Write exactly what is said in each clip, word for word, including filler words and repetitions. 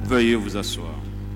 Veuillez vous asseoir.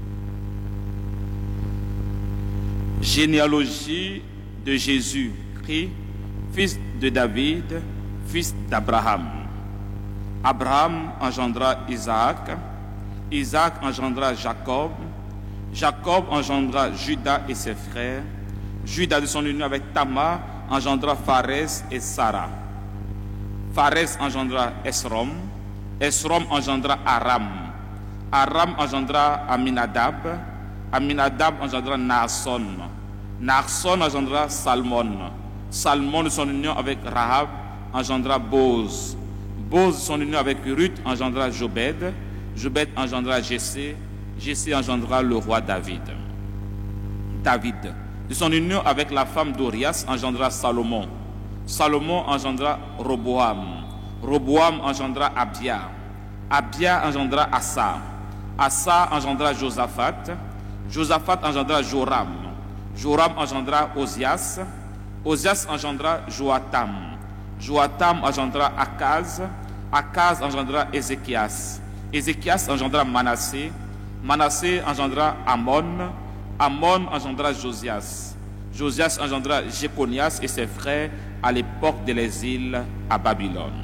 Généalogie de Jésus-Christ, fils de David, fils d'Abraham. Abraham engendra Isaac, Isaac engendra Jacob, Jacob engendra Judas et ses frères, Judas de son union avec Tamar engendra Pharès et Sarah. Pharès engendra Esrom, Esrom engendra Aram, Aram engendra Aminadab, Aminadab engendra Naasson, Naasson engendra Salmon, Salmon de son union avec Rahab engendra Boz, Boz de son union avec Ruth engendra Jobed, Jobed engendra Jessé, Jessé engendra le roi David. David, de son union avec la femme d'Orias, engendra Salomon. Salomon engendra Roboam. Roboam engendra Abia. Abia engendra Asa. Asa engendra Josaphat. Josaphat engendra Joram. Joram engendra Ozias. Ozias engendra Joatam. Joatam engendra Akaz. Akaz engendra Ézéchias. Ézéchias engendra Manassé. Manassé engendra Amon. Amon engendra Josias. Josias engendra Jéconias et ses frères à l'époque de l'exil à Babylone.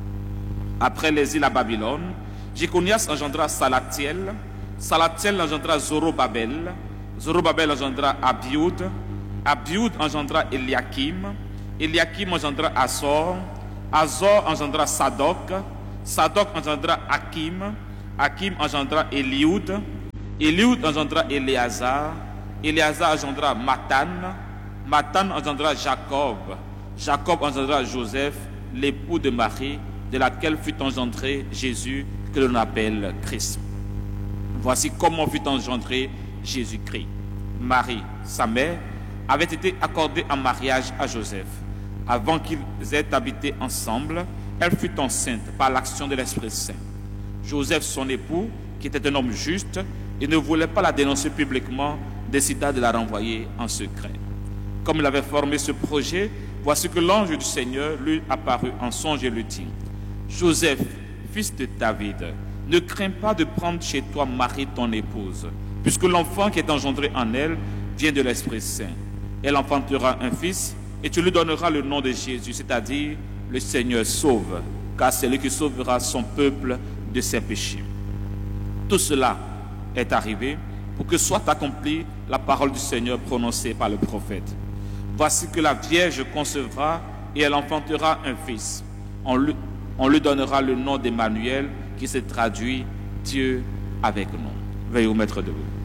Après l'exil à Babylone, Jéconias engendra Salatiel. Salatiel engendra Zorobabel. Zorobabel engendra Abioud. Abioud engendra Eliakim. Eliakim engendra Azor. Azor engendra Sadok. Sadok engendra Hakim. Hakim engendra Eliud. Eliud engendra Éléazar. Éléazar engendra Matan. Matan engendra Jacob. Jacob engendra Joseph, l'époux de Marie, de laquelle fut engendré Jésus, que l'on appelle Christ. Voici comment fut engendré Jésus-Christ. Marie, sa mère, avait été accordée en mariage à Joseph. Avant qu'ils aient habité ensemble, elle fut enceinte par l'action de l'Esprit Saint. Joseph, son époux, qui était un homme juste et ne voulait pas la dénoncer publiquement, décida de la renvoyer en secret. Comme il avait formé ce projet, voici que l'ange du Seigneur lui apparut en songe et lui dit: Joseph, fils de David, ne crains pas de prendre chez toi Marie ton épouse, puisque l'enfant qui est engendré en elle vient de l'Esprit Saint. Elle enfantera un fils et tu lui donneras le nom de Jésus, c'est-à-dire le Seigneur sauve, car c'est lui qui sauvera son peuple de ses péchés. Tout cela est arrivé pour que soit accomplie la parole du Seigneur prononcée par le prophète. Voici que la Vierge concevra et elle enfantera un fils. On lui, on lui donnera le nom d'Emmanuel, qui se traduit Dieu avec nous. Veuillez vous mettre debout.